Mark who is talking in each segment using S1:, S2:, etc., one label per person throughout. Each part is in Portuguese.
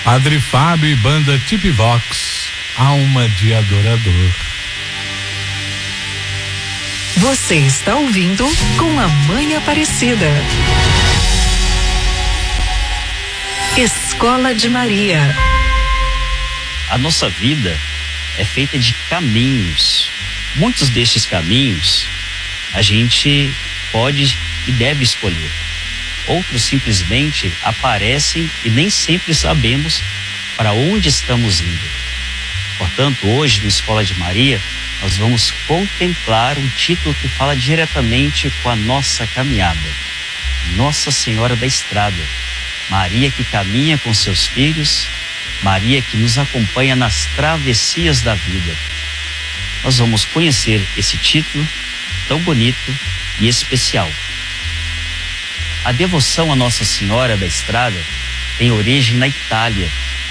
S1: Padre Fábio e banda Tip Vox, Alma de Adorador.
S2: Você está ouvindo Com a Mãe Aparecida. Escola de Maria.
S3: A nossa vida é feita de caminhos. Muitos destes caminhos a gente pode e deve escolher. Outros simplesmente aparecem e nem sempre sabemos para onde estamos indo. Portanto, hoje no Escola de Maria, nós vamos contemplar um título que fala diretamente com a nossa caminhada. Nossa Senhora da Estrada. Maria que caminha com seus filhos, Maria que nos acompanha nas travessias da vida. Nós vamos conhecer esse título tão bonito e especial. A devoção a Nossa Senhora da Estrada tem origem na Itália,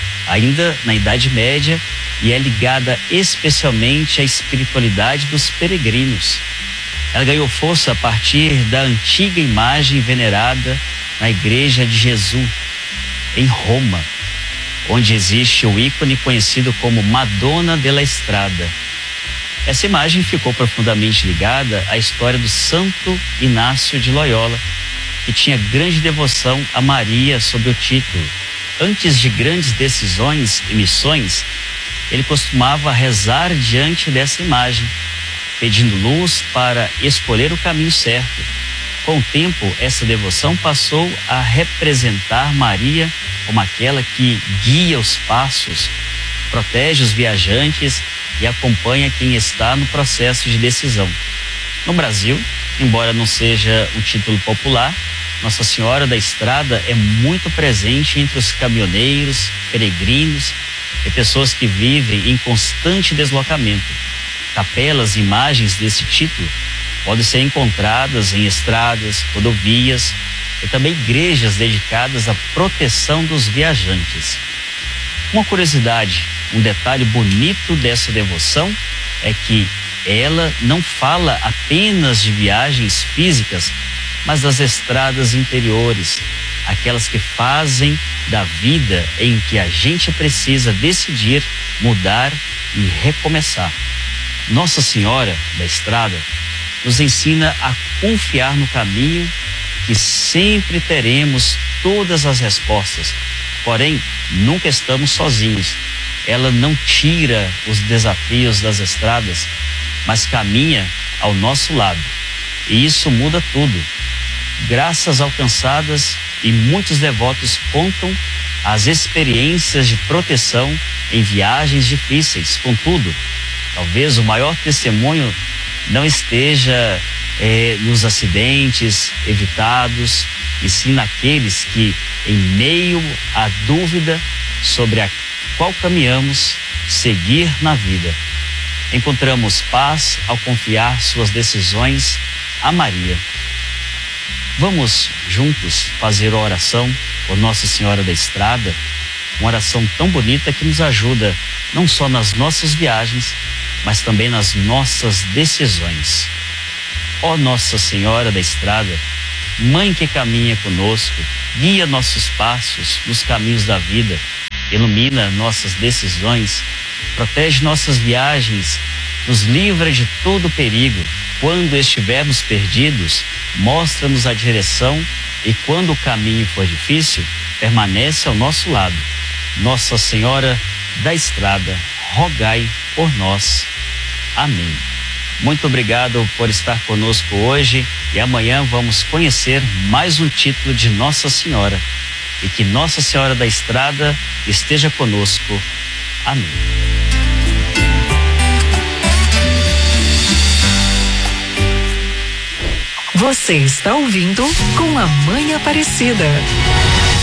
S3: ainda na Idade Média, e é ligada especialmente à espiritualidade dos peregrinos. Ela ganhou força a partir da antiga imagem venerada na Igreja de Jesus, em Roma, onde existe o ícone conhecido como Madonna della Strada. Essa imagem ficou profundamente ligada à história do Santo Inácio de Loyola, que tinha grande devoção a Maria sob o título. Antes de grandes decisões e missões, ele costumava rezar diante dessa imagem, pedindo luz para escolher o caminho certo. Com o tempo, essa devoção passou a representar Maria como aquela que guia os passos, protege os viajantes e acompanha quem está no processo de decisão. No Brasil, embora não seja um título popular, Nossa Senhora da Estrada é muito presente entre os caminhoneiros, peregrinos e pessoas que vivem em constante deslocamento. Capelas e imagens desse título podem ser encontradas em estradas, rodovias e também igrejas dedicadas à proteção dos viajantes. Uma curiosidade, um detalhe bonito dessa devoção é que ela não fala apenas de viagens físicas, mas das estradas interiores, aquelas que fazem da vida em que a gente precisa decidir, mudar e recomeçar. Nossa Senhora da Estrada nos ensina a confiar no caminho, que sempre teremos todas as respostas, porém nunca estamos sozinhos. Ela não tira os desafios das estradas, mas caminha ao nosso lado, e isso muda tudo. Graças alcançadas, e muitos devotos contam as experiências de proteção em viagens difíceis. Contudo, talvez o maior testemunho não esteja nos acidentes evitados, e sim naqueles que, em meio à dúvida sobre a qual caminhamos, seguir na vida, encontramos paz ao confiar suas decisões a Maria. Vamos juntos fazer a oração por Nossa Senhora da Estrada, uma oração tão bonita que nos ajuda não só nas nossas viagens, mas também nas nossas decisões. Ó Nossa Senhora da Estrada, Mãe que caminha conosco, guia nossos passos nos caminhos da vida, ilumina nossas decisões, protege nossas viagens, nos livra de todo perigo. Quando estivermos perdidos, mostra-nos a direção, e quando o caminho for difícil, permanece ao nosso lado. Nossa Senhora da Estrada, rogai por nós. Amém. Muito obrigado por estar conosco hoje, e amanhã vamos conhecer mais um título de Nossa Senhora, e que Nossa Senhora da Estrada esteja conosco. Amém.
S2: Você está ouvindo Com a Mãe Aparecida.